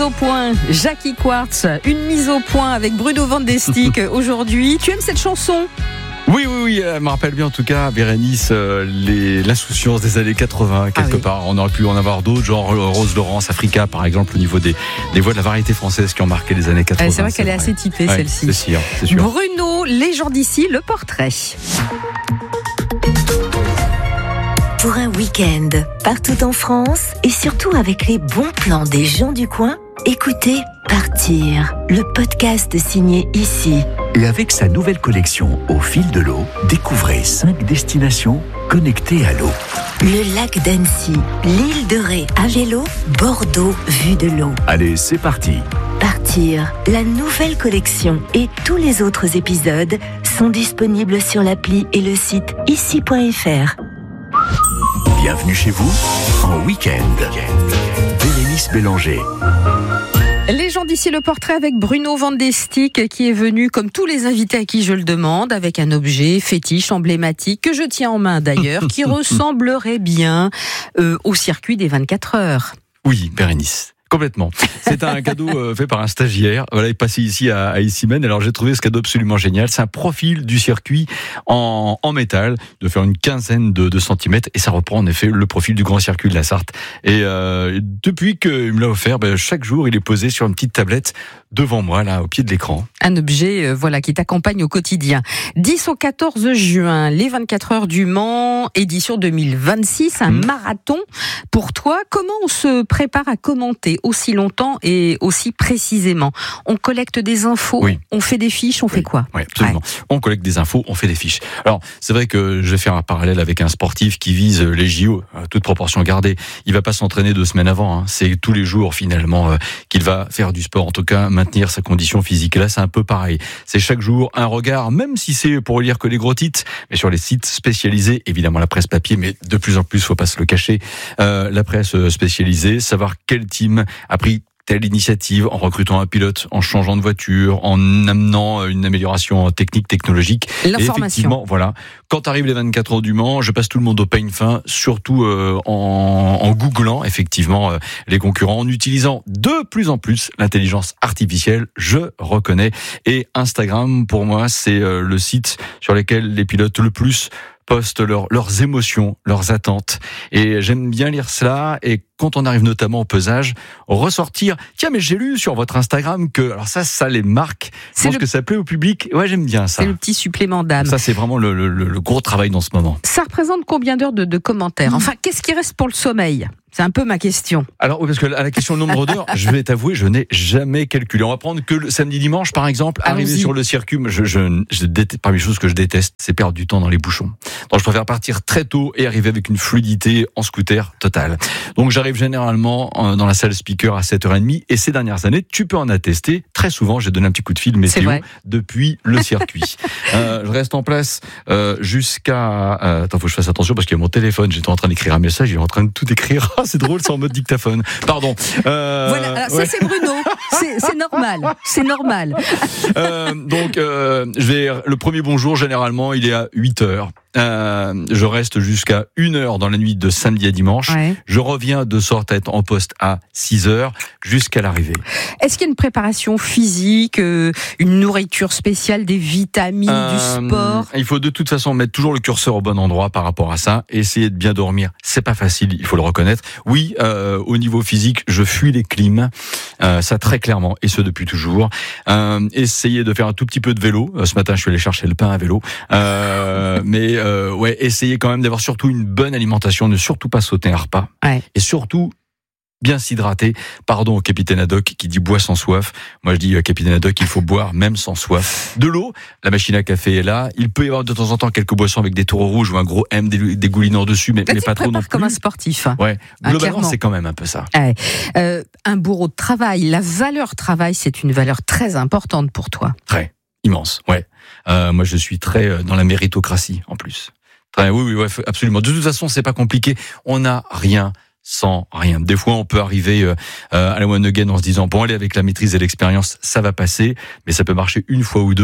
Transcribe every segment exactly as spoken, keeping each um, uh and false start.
mise au point, Jackie Quartz, une mise au point avec Bruno Van de Stick aujourd'hui. Tu aimes cette chanson ? Oui, oui, oui, elle me rappelle bien en tout cas, Bérénice, euh, les, l'insouciance des années quatre-vingts, quelque ah oui. part. On aurait pu en avoir d'autres, genre Rose Laurence, Africa, par exemple, au niveau des, des voix de la variété française qui ont marqué les années quatre-vingts. C'est vrai qu'elle est assez typée, ouais, celle-ci. C'est sûr, c'est sûr. Bruno, les gens d'ici, le portrait. Pour un week-end, partout en France, et surtout avec les bons plans des gens du coin, écoutez Partir, le podcast signé Ici. Et avec sa nouvelle collection Au fil de l'eau, découvrez cinq destinations connectées à l'eau. Le lac d'Annecy, l'île de Ré à vélo, Bordeaux vue de l'eau. Allez, c'est parti. Partir, la nouvelle collection et tous les autres épisodes sont disponibles sur l'appli et le site ici point f r. Bienvenue chez vous en week-end. Bérénice Bélanger. Les gens d'ici, le portrait avec Bruno Van de Stick qui est venu, comme tous les invités à qui je le demande, avec un objet fétiche, emblématique, que je tiens en main d'ailleurs, qui ressemblerait bien euh, au circuit des vingt-quatre heures. Oui, Bérénice. Complètement. C'est un cadeau euh, fait par un stagiaire. Voilà, il est passé ici à, à Issy-Mène. Alors j'ai trouvé ce cadeau absolument génial. C'est un profil du circuit en, en métal, de faire une quinzaine de, de centimètres, et ça reprend en effet le profil du grand circuit de la Sarthe. Et euh, depuis qu'il me l'a offert, ben, chaque jour il est posé sur une petite tablette devant moi, là, au pied de l'écran. Un objet, euh, voilà, qui t'accompagne au quotidien. dix au quatorze juin, les vingt-quatre heures du Mans, édition deux mille vingt-six, un mmh. marathon. Pour toi, comment on se prépare à commenter aussi longtemps et aussi précisément? On collecte des infos, oui. on fait des fiches, on oui. fait quoi? Oui, absolument. Ouais. On collecte des infos, on fait des fiches. Alors, c'est vrai que je vais faire un parallèle avec un sportif qui vise les J O, à toute proportion gardée. Il va pas s'entraîner deux semaines avant, hein. C'est tous les jours finalement euh, qu'il va faire du sport, en tout cas maintenir sa condition physique. Et là, c'est un peu pareil. C'est chaque jour un regard, même si c'est pour lire que les gros titres, mais sur les sites spécialisés, évidemment la presse papier, mais de plus en plus, faut pas se le cacher, euh, la presse spécialisée, savoir quel team a pris telle initiative en recrutant un pilote, en changeant de voiture, en amenant une amélioration technique, technologique. L'information. Et effectivement, voilà. Quand arrivent les vingt-quatre heures du Mans, je passe tout le monde au peigne fin, surtout euh, en, en googlant effectivement euh, les concurrents, en utilisant de plus en plus l'intelligence artificielle, je reconnais. Et Instagram, pour moi, c'est euh, le site sur lequel les pilotes le plus postent leur, leurs émotions, leurs attentes. Et j'aime bien lire cela. Et quand on arrive notamment au pesage, ressortir, tiens, mais j'ai lu sur votre Instagram que, alors ça, ça les marque. Je pense le... que ça plaît au public. Ouais, j'aime bien ça. C'est le petit supplément d'âme. Ça, c'est vraiment le, le, le gros travail dans ce moment. Ça représente combien d'heures de, de commentaires? Enfin, qu'est-ce qui reste pour le sommeil? C'est un peu ma question. Alors, oui, parce que à la question nombre d'heures, je vais t'avouer, je n'ai jamais calculé. On va prendre que le samedi, dimanche, par exemple, Allons-y. Arriver sur le circuit, je, je, je déteste, parmi les choses que je déteste, c'est perdre du temps dans les bouchons. Donc, je préfère partir très tôt et arriver avec une fluidité en scooter totale. Donc, j'arrive généralement dans la salle speaker à sept heures trente, et ces dernières années, tu peux en attester, très souvent, j'ai donné un petit coup de fil météo depuis le circuit. euh, je reste en place euh, jusqu'à... Euh, attends, faut que je fasse attention parce qu'il y a mon téléphone, j'étais en train d'écrire un message, il est en train de tout écrire. C'est drôle, c'est en mode dictaphone. Pardon. Euh, voilà, alors ouais. ça c'est Bruno. C'est, c'est normal. C'est normal. Euh, donc, euh, je vais, le premier bonjour, généralement, il est à huit heures. Euh, je reste jusqu'à une heure dans la nuit de samedi à dimanche. Ouais. Je reviens de sorte à être en poste à six heures jusqu'à l'arrivée. Est-ce qu'il y a une préparation physique, euh, une nourriture spéciale, des vitamines, euh, du sport? Il faut de toute façon mettre toujours le curseur au bon endroit par rapport à ça. Essayer de bien dormir, c'est pas facile, il faut le reconnaître. Oui, euh, au niveau physique, je fuis les clims, euh, ça très clairement, et ce depuis toujours. Euh, essayer de faire un tout petit peu de vélo. Ce matin, je suis allé chercher le pain à vélo. Euh, mais Euh, ouais, essayez quand même d'avoir surtout une bonne alimentation, ne surtout pas sauter un repas, ouais. et surtout bien s'hydrater. Pardon au capitaine Haddock qui dit bois sans soif. Moi je dis euh, capitaine Haddock, il faut boire même sans soif. De l'eau, la machine à café est là. Il peut y avoir de temps en temps quelques boissons avec des taureaux rouges ou un gros M dégoulinant dessus, mais, mais pas trop non plus. Comme un sportif. Ouais, globalement ah, c'est quand même un peu ça. Ouais. Euh, un bourreau de travail, la valeur travail, c'est une valeur très importante pour toi. Très. Immense, ouais. Euh, moi, je suis très dans la méritocratie, en plus. Très, oui, oui, ouais, absolument. De toute façon, c'est pas compliqué. On n'a rien sans rien. Des fois, on peut arriver euh, à la one again en se disant bon, allez, avec la maîtrise et l'expérience, ça va passer. Mais ça peut marcher une fois ou deux.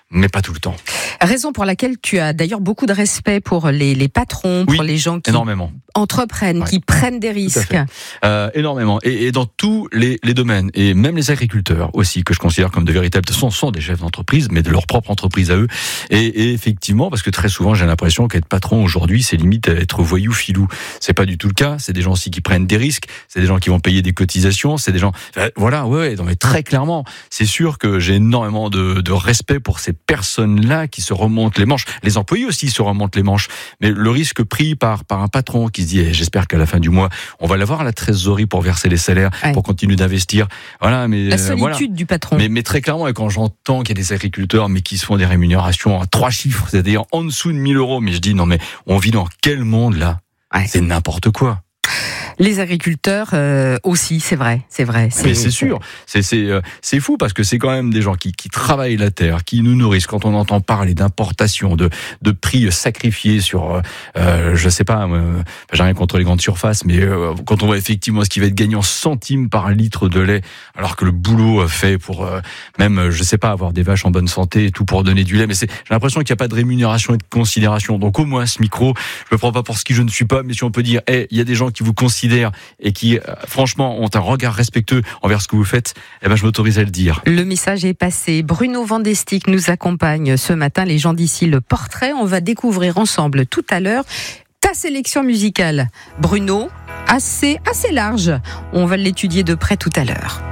mais pas tout le temps. Raison pour laquelle tu as d'ailleurs beaucoup de respect pour les, les patrons, pour oui, les gens qui énormément. entreprennent, ouais. qui prennent des risques. Euh, énormément. Et, et dans tous les, les domaines, et même les agriculteurs aussi, que je considère comme de véritables, de toute façon, sont des chefs d'entreprise, mais de leur propre entreprise à eux. Et, et effectivement, parce que très souvent, j'ai l'impression qu'être patron aujourd'hui, c'est limite à être voyou filou. C'est pas du tout le cas. C'est des gens aussi qui prennent des risques. C'est des gens qui vont payer des cotisations. C'est des gens, euh, voilà, ouais, non, mais très clairement, c'est sûr que j'ai énormément de, de respect pour ces personnes-là qui se remontent les manches. Les employés aussi se remontent les manches. Mais le risque pris par, par un patron qui se dit, eh, j'espère qu'à la fin du mois, on va l'avoir à la trésorerie pour verser les salaires, ouais. pour continuer d'investir. Voilà, mais, la solitude euh, voilà. du patron. Mais, mais très clairement, et quand j'entends qu'il y a des agriculteurs, mais qui se font des rémunérations à trois chiffres, c'est-à-dire en dessous de mille euros, mais je dis, non, mais on vit dans quel monde, là? Ouais. C'est n'importe quoi. Les agriculteurs euh, aussi, c'est vrai, c'est vrai. C'est, mais c'est sûr, c'est c'est euh, c'est fou parce que c'est quand même des gens qui qui travaillent la terre, qui nous nourrissent. Quand on entend parler d'importation, de de prix sacrifiés sur, euh, je sais pas, euh, j'ai rien contre les grandes surfaces, mais euh, quand on voit effectivement ce qui va être gagné en centimes par litre de lait, alors que le boulot fait pour euh, même, je sais pas, avoir des vaches en bonne santé et tout pour donner du lait, mais c'est, j'ai l'impression qu'il y a pas de rémunération et de considération. Donc au moins ce micro, je me prends pas pour ce qui je ne suis pas, mais si on peut dire, hey, il y a des gens qui vous considèrent et qui, euh, franchement, ont un regard respectueux envers ce que vous faites, eh ben, je m'autorise à le dire. Le message est passé. Bruno Vandestick nous accompagne ce matin. Les gens d'ici, le portrait. On va découvrir ensemble tout à l'heure ta sélection musicale. Bruno, assez, assez large. On va l'étudier de près tout à l'heure.